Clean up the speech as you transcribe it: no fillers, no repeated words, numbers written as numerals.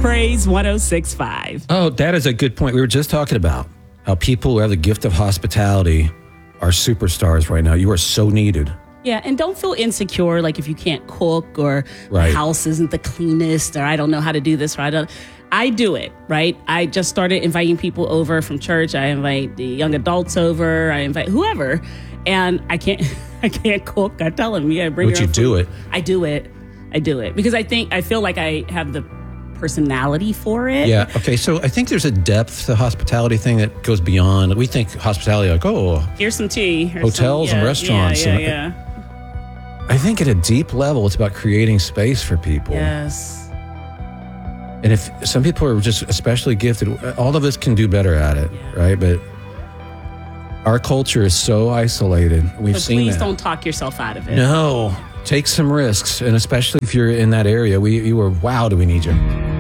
Praise 106.5. Oh, that is a good point. We were just talking about how people who have the gift of hospitality are superstars right now. You are so needed. Yeah, and don't feel insecure, like if you can't cook or Right. the house isn't the cleanest or I don't know how to do this or I do it, right? I just started inviting people over from church. I invite the young adults over. I invite whoever. And I can't cook. I tell them, yeah, bring But your you own do food. it. I do it. Because I feel like I have the personality for it. Yeah. Okay. So I think there's a depth to hospitality thing that goes beyond. We think hospitality like, oh, Here's some tea. Hotels and restaurants. Yeah. I think at a deep level, it's about creating space for people. Yes. And if some people are just especially gifted, all of us can do better at it, right? But our culture is so isolated. We've So seen please that. don't talk yourself out of it. No, take some risks, and especially if you're in that area, you are, wow, do we need you?